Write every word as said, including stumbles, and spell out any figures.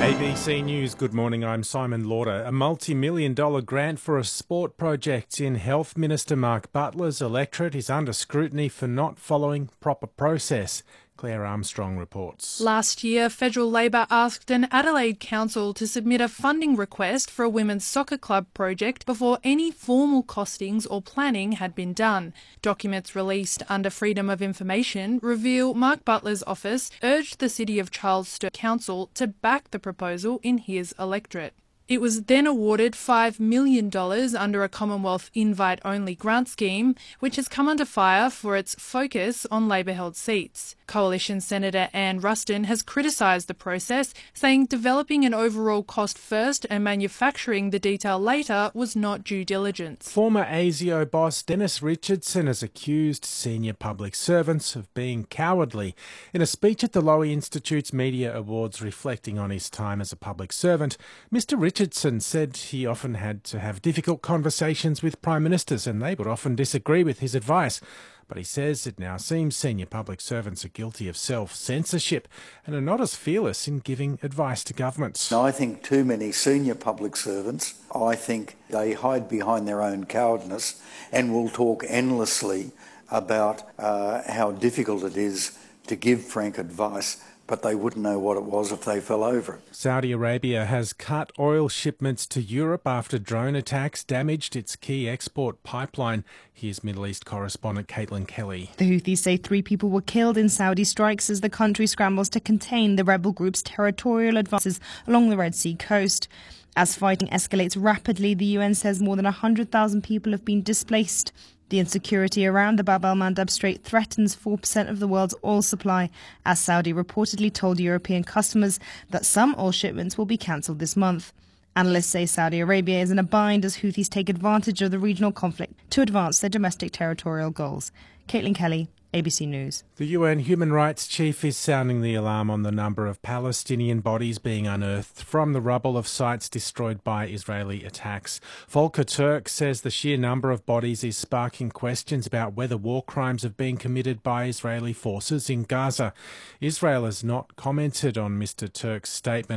A B C News, good morning, I'm Simon Lauder. A multi-million dollar grant for a sport project in Health Minister Mark Butler's electorate is under scrutiny for not following proper process. Claire Armstrong reports. Last year, Federal Labor asked an Adelaide council to submit a funding request for a women's soccer club project before any formal costings or planning had been done. Documents released under Freedom of Information reveal Mark Butler's office urged the City of Charles Sturt Council to back the proposal in his electorate. It was then awarded five million dollars under a Commonwealth invite-only grant scheme, which has come under fire for its focus on Labor-held seats. Coalition Senator Anne Ruston has criticised the process, saying developing an overall cost first and manufacturing the detail later was not due diligence. Former ASIO boss Dennis Richardson has accused senior public servants of being cowardly. In a speech at the Lowy Institute's Media Awards reflecting on his time as a public servant, Mister Richardson Richardson said he often had to have difficult conversations with Prime Ministers and they would often disagree with his advice. But he says it now seems senior public servants are guilty of self-censorship and are not as fearless in giving advice to governments. I think too many senior public servants, I think they hide behind their own cowardness and will talk endlessly about uh, how difficult it is to give frank advice, but they wouldn't know what it was if they fell over it. Saudi Arabia has cut oil shipments to Europe after drone attacks damaged its key export pipeline. Here's Middle East correspondent Caitlin Kelly. The Houthis say three people were killed in Saudi strikes as the country scrambles to contain the rebel group's territorial advances along the Red Sea coast. As fighting escalates rapidly, the U N says more than one hundred thousand people have been displaced. The insecurity around the Bab el-Mandab Strait threatens four percent of the world's oil supply, as Saudi reportedly told European customers that some oil shipments will be cancelled this month. Analysts say Saudi Arabia is in a bind as Houthis take advantage of the regional conflict to advance their domestic territorial goals. Caitlin Kelly, A B C News. The U N Human Rights Chief is sounding the alarm on the number of Palestinian bodies being unearthed from the rubble of sites destroyed by Israeli attacks. Volker Turk says the sheer number of bodies is sparking questions about whether war crimes have been committed by Israeli forces in Gaza. Israel has not commented on Mister Turk's statement.